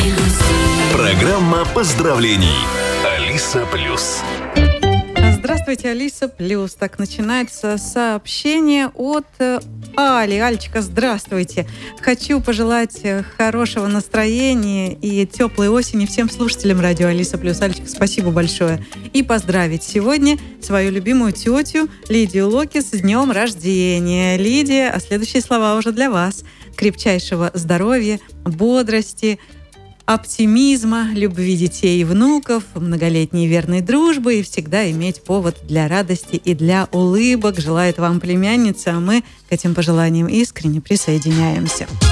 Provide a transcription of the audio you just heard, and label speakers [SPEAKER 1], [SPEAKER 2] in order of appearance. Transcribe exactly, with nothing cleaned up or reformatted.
[SPEAKER 1] Программа поздравлений. Алиса Плюс.
[SPEAKER 2] Здравствуйте, Алиса Плюс. Так начинается сообщение от Али. Алечка, здравствуйте. Хочу пожелать хорошего настроения и теплой осени всем слушателям радио Алиса Плюс. Алечка, спасибо большое. И поздравить сегодня свою любимую тетю Лидию Локис с днем рождения. Лидия, а следующие слова уже для вас. Крепчайшего здоровья, бодрости, оптимизма, любви детей и внуков, многолетней верной дружбы и всегда иметь повод для радости и для улыбок. Желает вам племянница, а мы к этим пожеланиям искренне присоединяемся.